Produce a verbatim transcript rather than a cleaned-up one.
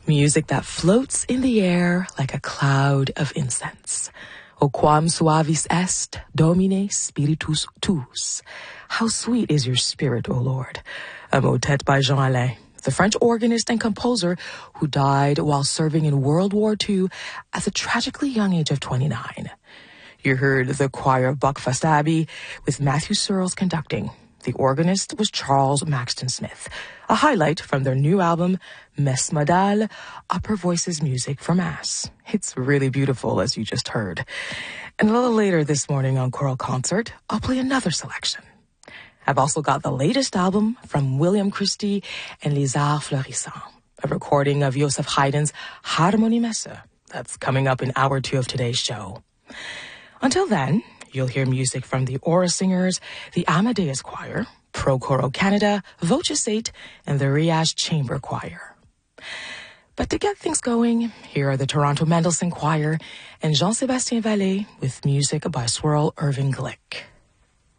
Music that floats in the air like a cloud of incense. O quam suavis est, Domine spiritus tuus. How sweet is your spirit, O Lord. A motet by Jean Alain, the French organist and composer who died while serving in World War Two at the tragically young age of twenty-nine. You heard the choir of Buckfast Abbey with Matthew Searles conducting. The organist was Charles Maxton Smith, a highlight from their new album, Messe Modale, Upper Voices Music for Mass. It's really beautiful, as you just heard. And a little later this morning on Choral Concert, I'll play another selection. I've also got the latest album from William Christie and Les Arts Florissants, a recording of Joseph Haydn's Harmonie Messe. That's coming up in hour two of today's show. Until then, you'll hear music from the Aura Singers, the Amadeus Choir, Pro Coro Canada, Voce eight, and the Riage Chamber Choir. But to get things going, here are the Toronto Mendelssohn Choir and Jean-Sébastien Vallée with music by Swirl Irving Glick.